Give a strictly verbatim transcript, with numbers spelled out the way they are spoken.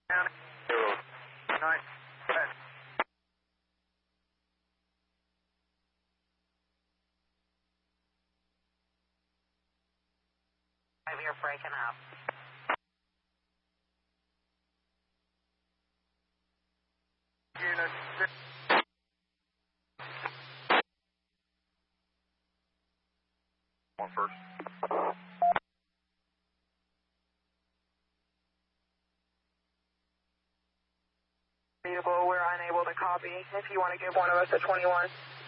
Zero, nine, ten. You're breaking up. Unit six. One first. We're unable to copy. If you want to give one of us a twenty-one.